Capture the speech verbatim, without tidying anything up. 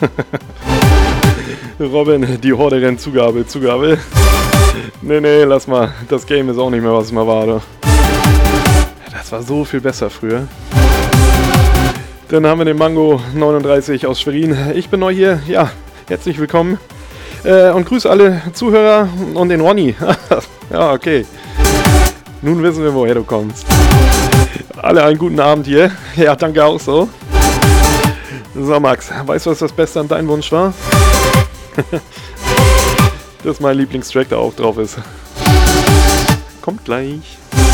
Robin, die Horde rennt, Zugabe, Zugabe. Nee, nee, lass mal. Das Game ist auch nicht mehr, was es mal war. Oder? Das war so viel besser früher. Dann haben wir den Mango neununddreißig aus Schwerin. Ich bin neu hier. Ja, herzlich willkommen. Äh, und grüße alle Zuhörer und den Ronny. Ja, okay. Nun wissen wir, woher du kommst. Alle einen guten Abend hier. Ja, danke auch so. So, Max, weißt du, was das Beste an deinem Wunsch war? Dass mein Lieblingstrack da auch drauf ist. Kommt gleich.